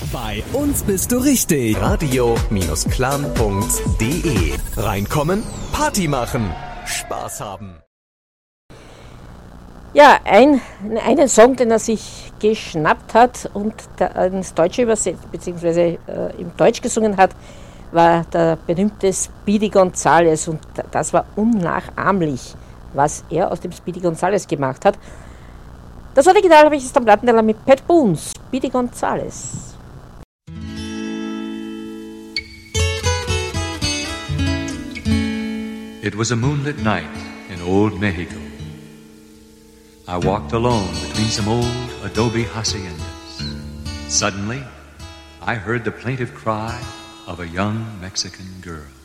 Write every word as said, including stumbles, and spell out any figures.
Bei uns bist du richtig. radio Clan punkt de. Reinkommen, Party machen, Spaß haben. Ja, ein, einen Song, den er sich geschnappt hat und der, ins Deutsche übersetzt, beziehungsweise äh, im Deutsch gesungen hat, war der berühmte Speedy Gonzales. Und das war unnachahmlich, was er aus dem Speedy Gonzales gemacht hat. Das Original habe ich jetzt am Plattenteller mit Pat Boone, Speedy Gonzales. It was a moonlit night in old Mexico. I walked alone between some old adobe haciendas. Suddenly, I heard the plaintive cry of a young Mexican girl.